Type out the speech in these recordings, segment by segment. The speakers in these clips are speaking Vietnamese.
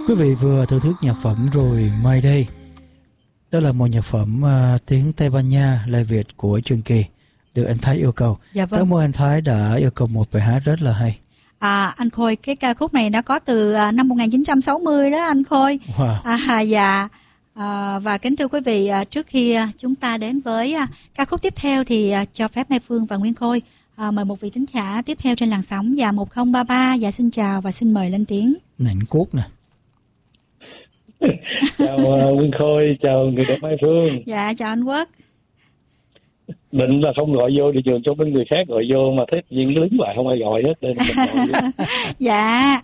Quý vị vừa thưởng thức nhạc phẩm rồi My Day. Đó là một nhạc phẩm tiếng Tây Ban Nha, lời Việt của Trường Kỳ, được anh Thái yêu cầu. Dạ vâng. Cảm ơn anh Thái đã yêu cầu một bài hát rất là hay. Anh Khôi, cái ca khúc này nó có từ năm 1960 đó anh Khôi. Wow. Dạ. Và kính thưa quý vị, trước khi chúng ta đến với ca khúc tiếp theo thì cho phép Mai Phương và Nguyên Khôi mời một vị thính giả tiếp theo trên làn sóng. Dạ 1033, dạ xin chào và xin mời lên tiếng. Nảnh cuốc nè. Chào Nguyên Khôi, chào người đẹp Mai Phương. Dạ chào anh Quốc. Định là không gọi vô thị trường cho bên người khác gọi vô mà thấy tự nhiên đứng lại không ai gọi hết nên mình gọi. Dạ.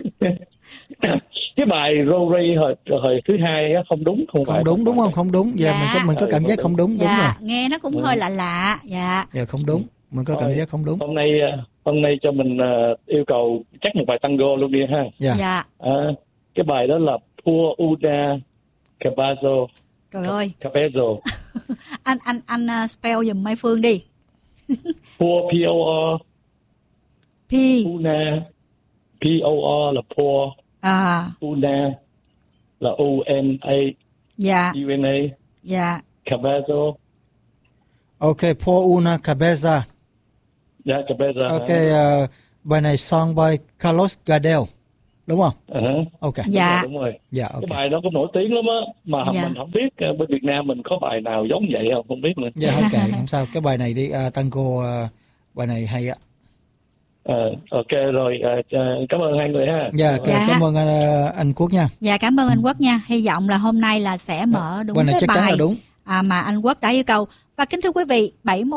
Cái bài Rory hồi thứ hai á không đúng không đúng đúng không? Không đúng. Dạ mình có cảm giác không đúng. Đúng rồi. Nghe nó cũng hơi lạ lạ. Dạ. Dạ không đúng. Mình có cảm giác không đúng. Hôm nay cho mình yêu cầu chắc một bài tango luôn đi ha. Dạ. Cái bài đó là Por Una Cabello. Trời ơi. Cabello. anh spell giùm Mai Phương đi. Por P-O-R. P. Una. P-O-R là Por. Una là U-N-A. Dạ. U-N-A. Dạ. Cabello. Ok, Por Una Cabeza. Dạ, Cabeza. Ok, bài này song by Carlos Gardel, đúng không? Ok. Dạ. Đúng rồi. Dạ, ok. Cái bài đó cũng nổi tiếng lắm á, mà mình không biết bên Việt Nam mình có bài nào giống vậy không biết nữa. Dạ, ok, không sao. Cái bài này đi, tango, bài này hay á. Ok rồi, cảm ơn hai người ha. Dạ, cảm ơn anh Quốc nha. Dạ, cảm ơn anh Quốc nha. Hy vọng là hôm nay là sẽ mở đúng cái bài đúng. Mà anh Quốc đã yêu cầu. Và kính thưa quý vị,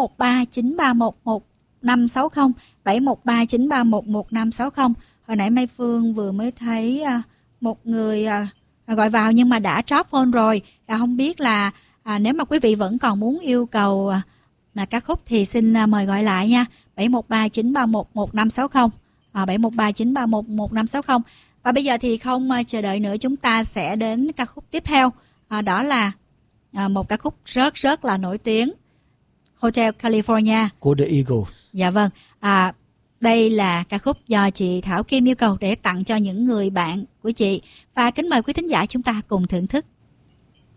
713-931-1560, 713-931-1560. Hồi nãy Mai Phương vừa mới thấy một người gọi vào nhưng mà đã drop phone rồi. Không biết là nếu mà quý vị vẫn còn muốn yêu cầu mà ca khúc thì xin mời gọi lại nha. 713-931-1560, 713-931-1560. Và bây giờ thì không chờ đợi nữa, chúng ta sẽ đến ca khúc tiếp theo. Đó là một ca khúc rất là nổi tiếng, Hotel California của The Eagles. Dạ vâng. Đây là ca khúc do chị Thảo Kim yêu cầu để tặng cho những người bạn của chị. Và kính mời quý thính giả chúng ta cùng thưởng thức.